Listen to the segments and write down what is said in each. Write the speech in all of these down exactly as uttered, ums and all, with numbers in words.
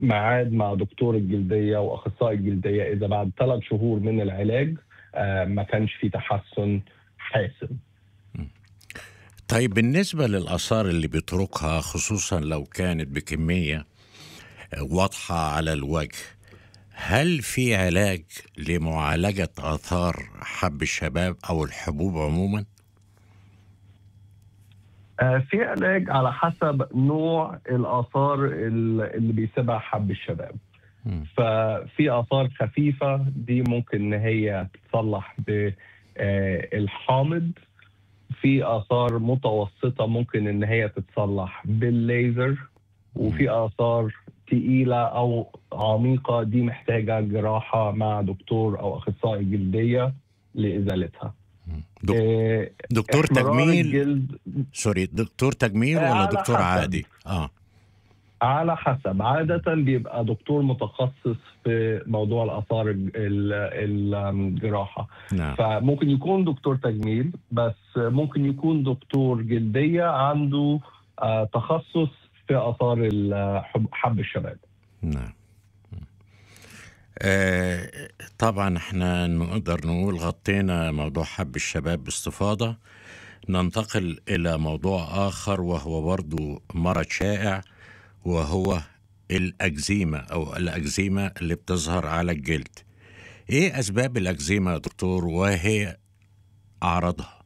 ميعاد مع دكتور الجلدية وأخصائي الجلدية إذا بعد ثلاث شهور من العلاج آه، ما كانش في تحسن حاسم. طيب بالنسبة للآثار اللي بيتركها خصوصا لو كانت بكمية واضحة على الوجه، هل في علاج لمعالجة آثار حب الشباب أو الحبوب عموما؟ آه، في علاج على حسب نوع الآثار اللي بيسيبها حب الشباب. مم. ففي آثار خفيفة دي ممكن إن هي تتصلح بالحامض. في آثار متوسطة ممكن إن هي تتصلح بالليزر. وفي آثار تقيلة أو عميقة دي محتاجة جراحة مع دكتور أو أخصائي جلدية لإزالتها. دك... آه، دكتور احمرار تجميل الجلد سوري دكتور تجميل آه، ولا على دكتور حسب. عادي؟ اه على حسب. عادة بيبقى دكتور متخصص في موضوع الآثار ال- ال- الجراحة. نعم. فممكن يكون دكتور تجميل، بس ممكن يكون دكتور جلدية عنده آه، تخصص في آثار الحب- حب الشباب. نعم. آه طبعا احنا نقدر نقول غطينا موضوع حب الشباب باستفاضة. ننتقل إلى موضوع آخر وهو برضو مرض شائع، وهو الأكزيما أو الأكزيما اللي بتظهر على الجلد. إيه أسباب الأكزيما يا دكتور وهي أعراضها؟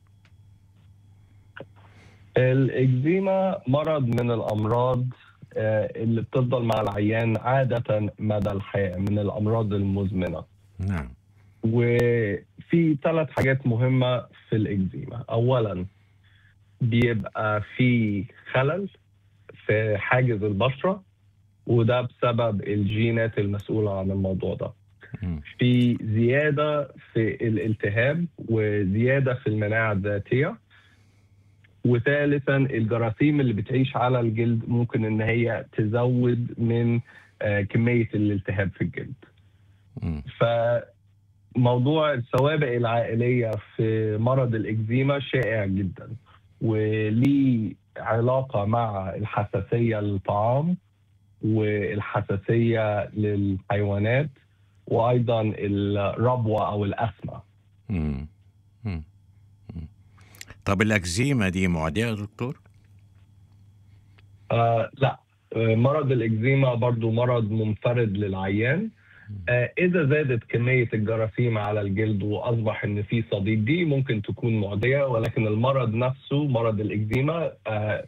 الإكزيما مرض من الأمراض آه، اللي بتفضل مع العيان عادة مدى الحياة، من الأمراض المزمنة. نعم. وفي ثلاث حاجات مهمة في الإكزيما. أولاً بيبقى في خلل في حاجز البشرة، وده بسبب الجينات المسؤولة عن الموضوع ده. مم. في زيادة في الالتهاب وزيادة في المناعة الذاتية. وثالثا الجراثيم اللي بتعيش على الجلد ممكن ان هي تزود من آه، كمية الالتهاب في الجلد. مم. فموضوع السوابق العائلية في مرض الإكزيما شائع جدا، وليه علاقة مع الحساسية للطعام والحساسية للحيوانات وأيضا الربوة أو الأسمة. مم. مم. مم. طب الأكزيما دي معدية يا دكتور؟ آه لا، آه، مرض الإكزيما برضو مرض منفرد للعيان. آه إذا زادت كمية الجراثيم على الجلد وأصبح إن في صديد دي ممكن تكون معدية، ولكن المرض نفسه مرض الإكزيما آه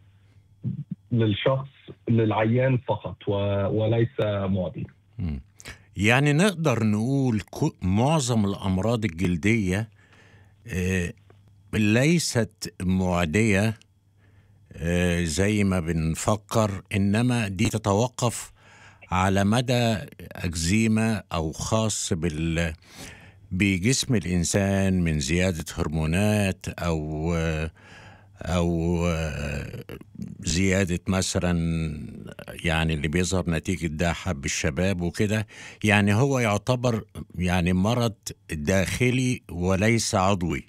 للشخص للعيان فقط و- وليس معدي. مم. يعني نقدر نقول كو- معظم الأمراض الجلدية آه، ليست معدية آه، زي ما بنفكر، إنما دي تتوقف على مدى أكزيما أو خاص بال بجسم الإنسان من زيادة هرمونات أو أو زيادة مثلا يعني اللي بيظهر نتيجة ده حب الشباب وكده. يعني هو يعتبر يعني مرض داخلي وليس عضوي.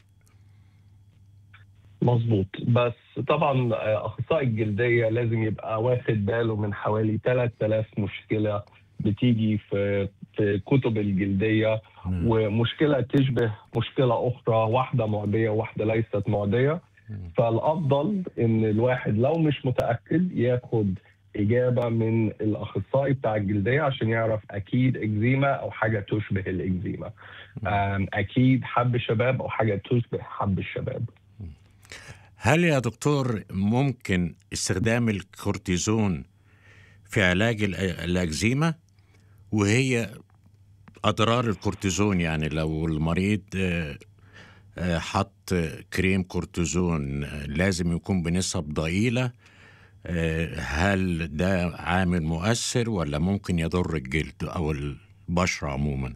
مظبوط. بس طبعا آه، اخصائي الجلديه لازم يبقى واخد باله من حوالي ثلاثة آلاف مشكله بتيجي في في كتب الجلديه، مم. ومشكله تشبه مشكله اخرى، واحده معديه وواحده ليست معديه. مم. فالافضل ان الواحد لو مش متاكد ياخد اجابه من الاخصائي بتاع الجلديه عشان يعرف اكيد اكزيما او حاجه تشبه الاكزيما، آم، اكيد حب الشباب او حاجه تشبه حب الشباب. هل يا دكتور ممكن استخدام الكورتيزون في علاج الأ- الأكزيما؟ وهي أضرار الكورتيزون، يعني لو المريض آه، آه، حط كريم كورتيزون آه، لازم يكون بنسب ضئيلة، آه، هل ده عامل مؤثر ولا ممكن يضر الجلد أو البشرة عموما؟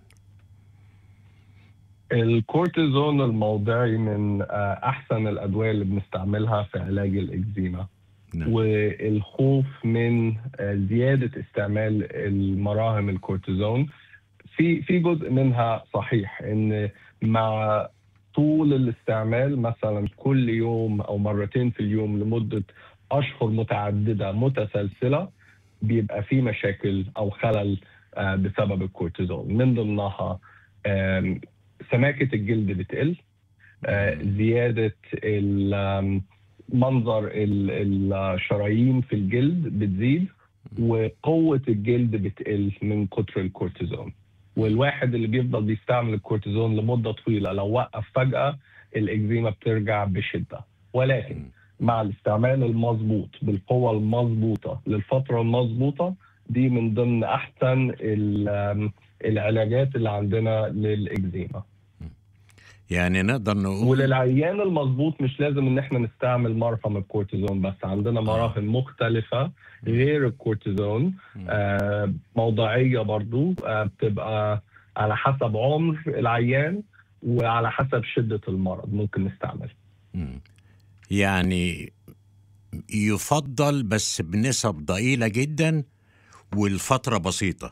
الكورتيزون الموضعي من آه، احسن الادويه اللي بنستعملها في علاج الاكزيما. نعم. والخوف من آه، زياده استعمال المراهم الكورتيزون في في جزء منها صحيح، ان مع طول الاستعمال مثلا كل يوم او مرتين في اليوم لمده اشهر متعدده متسلسله بيبقى فيه مشاكل أو خلل آه، بسبب الكورتيزون. من ضمنها آم، سماكة الجلد بتقل، آه، زيادة ال- آم، منظر ال- الشرايين في الجلد بتزيد، وقوة الجلد بتقل من كتر الكورتيزون. والواحد اللي بيفضل بيستعمل الكورتيزون لمدة طويلة لو وقف فجأة الإكزيما بترجع بشدة. ولكن مع الاستعمال المظبوط بالقوة المظبوطة للفترة المظبوطة، دي من ضمن أحسن ال- آم، العلاجات اللي عندنا للإكزيما. يعني نقدر نقول وللعيان المظبوط مش لازم ان احنا نستعمل مرهم الكورتيزون بس، عندنا مراهم مختلفة غير الكورتيزون آه موضعية برضو، آه بتبقى على حسب عمر العيان وعلى حسب شدة المرض ممكن نستعمل. مم. يعني يفضل بس بنسب ضئيلة جدا والفترة بسيطة.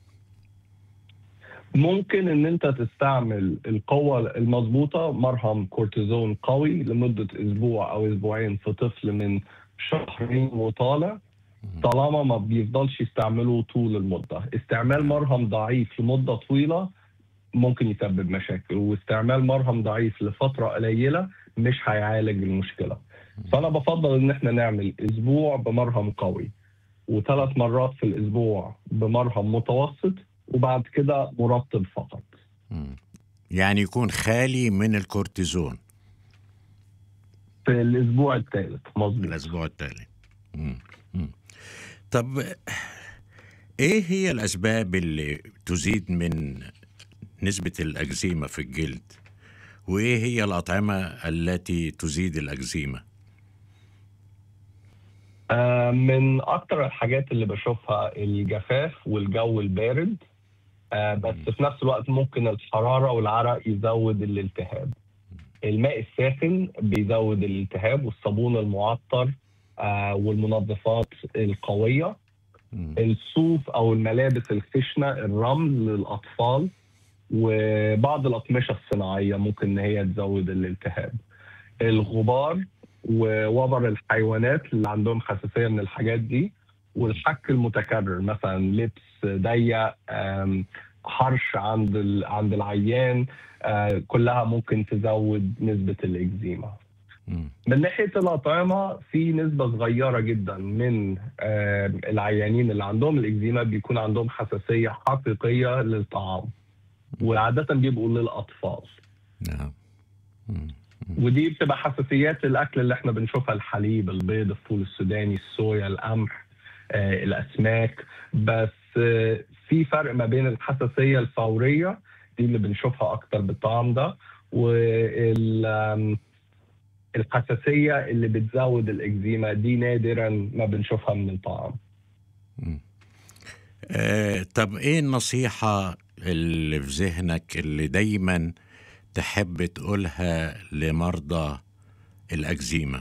ممكن ان انت تستعمل القوة المظبوطة مرهم كورتيزون قوي لمدة اسبوع او اسبوعين في طفل من شهرين وطالع، طالما ما بيفضلش يستعمله طول المدة. استعمال مرهم ضعيف لمدة طويلة ممكن يسبب مشاكل، واستعمال مرهم ضعيف لفترة قليلة مش هيعالج المشكلة. فأنا بفضل إن احنا نعمل أسبوع بمرهم قوي، وثلاث مرات في الأسبوع بمرهم متوسط، وبعد كده مرطب فقط. يعني يكون خالي من الكورتيزون في الأسبوع الثالث. مظبوط. الأسبوع الثالث. طب إيه هي الأسباب اللي تزيد من نسبة الأكزيما في الجلد؟ وإيه هي الأطعمة التي تزيد الأكزيما؟ آه من أكتر الحاجات اللي بشوفها الجفاف والجو البارد، آه بس في نفس الوقت ممكن الحرارة والعرق يزود الالتهاب. الماء الساخن بيزود الالتهاب، والصابون المعطر آه والمنظفات القوية. الصوف أو الملابس الخشنة، الرمل للأطفال، وبعض الأقمشة الصناعية ممكن إن هي تزود الالتهاب. الغبار ووبر الحيوانات اللي عندهم حساسية من الحاجات دي، والحك المتكرر مثلا لبس ضيق، حرش عند عند العيان، كلها ممكن تزود نسبة الإكزيما. من ناحية الأطعمة، في نسبة صغيرة جدا من العيانين اللي عندهم الإكزيما بيكون عندهم حساسية حقيقية للطعام، وعادة بيبقوا للأطفال. نعم. ودي بتبقى حساسيات الأكل اللي احنا بنشوفها: الحليب، البيض، الفول السوداني، الصويا، القمح، آه، الأسماك. بس آه، في فرق ما بين الحساسية الفورية دي اللي بنشوفها أكتر بالطعام ده، والحساسية اللي بتزود الإكزيما دي نادرا ما بنشوفها من الطعام. آه، طب إيه النصيحة اللي في ذهنك اللي دايما تحب تقولها لمرضى الأكزيما؟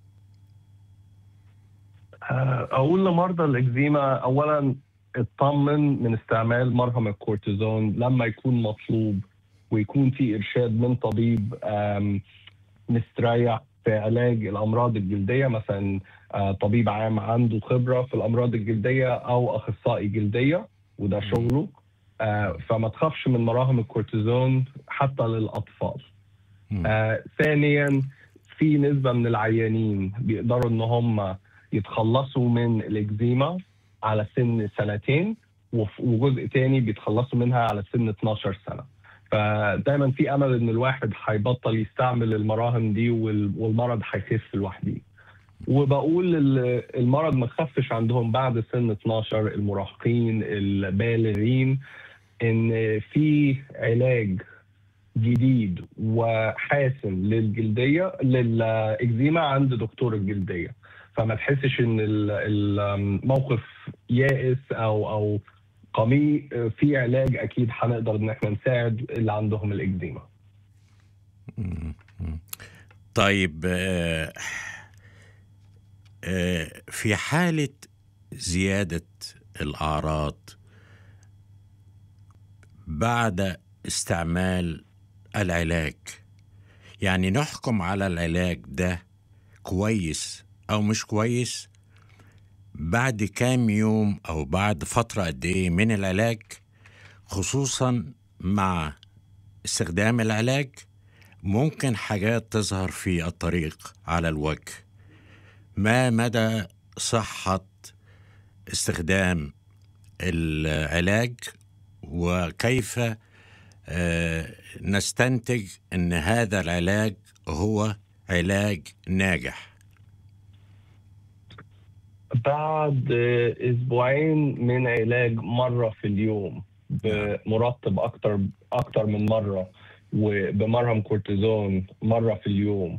أقول لمرضى الإكزيما أولا اطمن من استعمال مرهم الكورتيزون لما يكون مطلوب، ويكون في إرشاد من طبيب مستريح في علاج الأمراض الجلدية، مثلا طبيب عام عنده خبرة في الأمراض الجلدية أو أخصائي جلدية وده شغله. فما تخافش من مراهم الكورتيزون حتى للأطفال. آه، ثانيا، في نسبة من العيانين بيقدروا ان هم يتخلصوا من الإكزيما على سن سنتين، وجزء تاني بيتخلصوا منها على سن اتناشر سنة. فدايما في امل ان الواحد هيبطل يستعمل المراهم دي والمرض هيخف لوحده. وبقول المرض ما خفش عندهم بعد سن اتناشر، المراهقين البالغين، ان في علاج جديد وحاسم للجلدية للإكزيما عند دكتور الجلدية. فما تحسش ان الموقف يائس او او قميء، في علاج اكيد هنقدر ان احنا نساعد اللي عندهم الإكزيما. طيب، آه آه في حالة زيادة الأعراض بعد استعمال العلاج، يعني نحكم على العلاج ده كويس أو مش كويس بعد كام يوم أو بعد فترة قد إيه من العلاج، خصوصا مع استخدام العلاج ممكن حاجات تظهر في الطريق على الوجه؟ ما مدى صحة استخدام العلاج، وكيف آه، نستنتج أن هذا العلاج هو علاج ناجح؟ بعد اسبوعين من علاج مره في اليوم بمرطب اكتر اكتر من مره، وبمرهم كورتيزون مره في اليوم،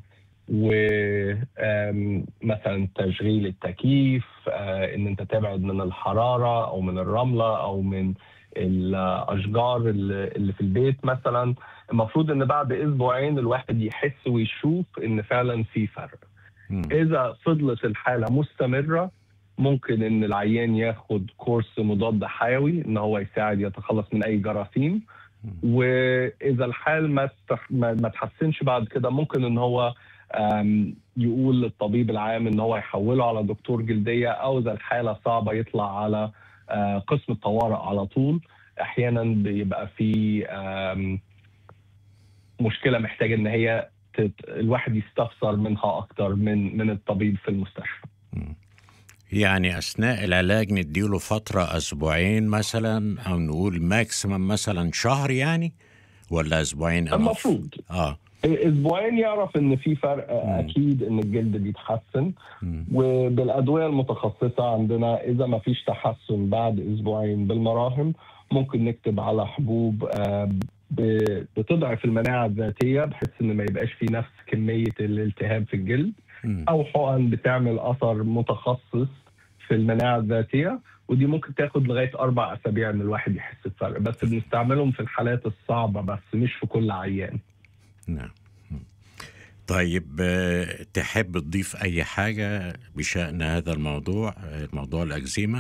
ومثلا تشغيل التكييف، ان انت تبعد من الحراره او من الرمله او من الاشجار اللي في البيت مثلا، المفروض ان بعد اسبوعين الواحد يحس ويشوف ان فعلا في فرق. اذا فضلت الحاله مستمره ممكن ان العيان ياخد كورس مضاد حيوي ان هو يساعد يتخلص من اي جراثيم، واذا الحال ما ما تحسنش بعد كده ممكن ان هو يقول للطبيب العام ان هو يحوله على دكتور جلديه، او اذا الحاله صعبه يطلع على قسم الطوارئ على طول. احيانا بيبقى في مشكله محتاجه ان هي الواحد يستفسر منها اكتر من من الطبيب في المستشفى. يعني اثناء العلاج نديله فتره اسبوعين مثلا، او نقول ماكسيمم مثلا شهر يعني، ولا اسبوعين؟ المفروض اه اسبوعين يعرف ان في فرق. مم. اكيد ان الجلد بيتحسن. مم. وبالادويه المتخصصه عندنا اذا ما فيش تحسن بعد اسبوعين بالمراهم ممكن نكتب على حبوب بتضعف المناعه الذاتيه بحيث ان ما يبقاش في نفس كميه الالتهاب في الجلد، او حقن بتعمل اثر متخصص في المناعه الذاتيه، ودي ممكن تاخد لغايه اربع اسابيع ان الواحد يحس بفرق، بس بنستعملهم في الحالات الصعبه بس مش في كل عيان. نعم. طيب تحب تضيف اي حاجه بشان هذا الموضوع، موضوع الاكزيما؟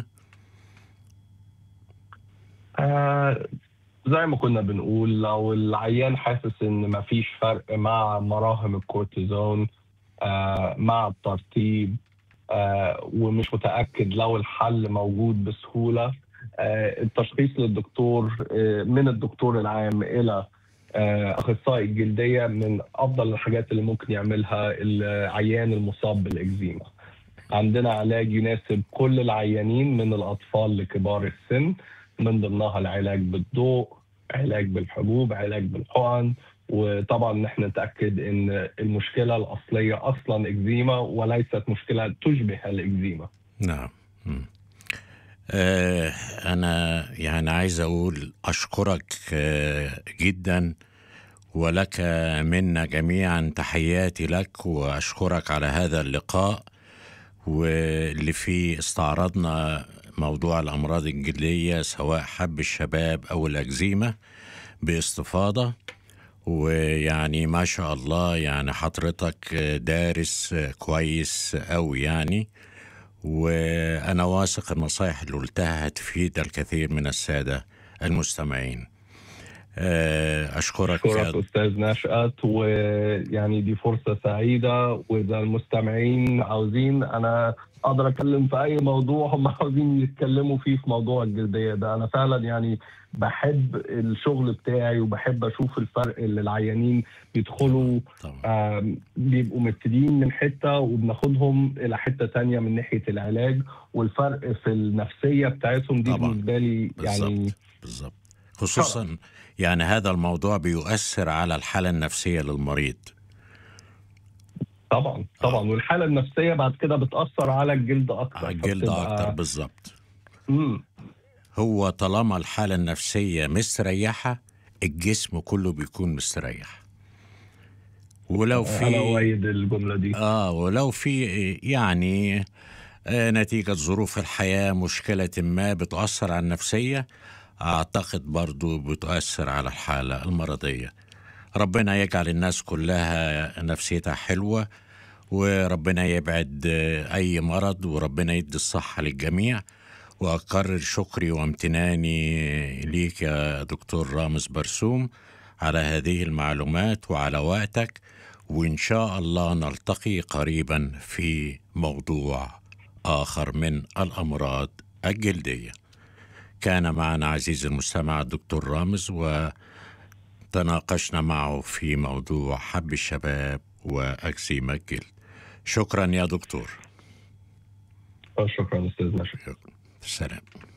آه زي ما كنا بنقول، لو العيان حاسس ان مفيش فرق مع مراهم الكورتيزون آه مع الترطيب آه ومش متأكد لو الحل موجود بسهولة، آه التشخيص للدكتور آه من الدكتور العام إلى آه أخصائي الجلدية من أفضل الحاجات اللي ممكن يعملها العيان المصاب بالإكزيما. عندنا علاج يناسب كل العيانين من الأطفال لكبار السن، من ضمنها العلاج بالضوء، علاج بالحبوب، علاج بالحقن، وطبعا نحن نتاكد ان المشكله الاصليه اصلا اكزيما وليست مشكله تشبه الاكزيما. نعم. آه انا يعني عايز اقول اشكرك آه جدا، ولك منا جميعا تحياتي لك، واشكرك على هذا اللقاء واللي فيه استعرضنا موضوع الامراض الجلديه سواء حب الشباب او الاكزيما باستفاضه. ويعني ما شاء الله يعني حضرتك دارس كويس أوي يعني، وأنا واثق النصائح اللي قلتها هتفيد الكثير من السادة المستمعين. أشكرك أشكرك أستاذ نشأت، ويعني دي فرصة سعيدة، وإذا المستمعين عاوزين أنا أقدر أتكلم في أي موضوع هم عاوزين يتكلموا فيه في موضوع الجلدية ده. أنا فعلا يعني بحب الشغل بتاعي وبحب أشوف الفرق اللي العيانين بيدخلوا آه بيبقوا مبتدئين من حتة وبناخدهم إلى حتة تانية من ناحية العلاج، والفرق في النفسية بتاعتهم دي طبعا. بالنسبة لي يعني بالزبط. بالزبط. خصوصا طبعا. يعني هذا الموضوع بيؤثر على الحالة النفسية للمريض. طبعا طبعا آه. والحالة النفسية بعد كده بتأثر على الجلد أكتر. على الجلد أكتر بالظبط. هو طالما الحالة النفسية مستريحة الجسم كله بيكون مستريح. ولو في أنا أؤيد الجملة دي. آه ولو في يعني آه نتيجة ظروف الحياة مشكلة ما بتؤثر على النفسية، أعتقد برضو بتؤثر على الحالة المرضية. ربنا يجعل الناس كلها نفسيتها حلوة، وربنا يبعد أي مرض، وربنا يدي الصحة للجميع. وأكرر شكري وامتناني ليك يا دكتور رامز برسوم على هذه المعلومات وعلى وقتك، وإن شاء الله نلتقي قريبا في موضوع آخر من الأمراض الجلدية. كان معنا عزيزي المستمع الدكتور رامز، وتناقشنا معه في موضوع حب الشباب وأكزيما الجلد. شكرا يا دكتور. شكرا أستاذ مشرف. سلام.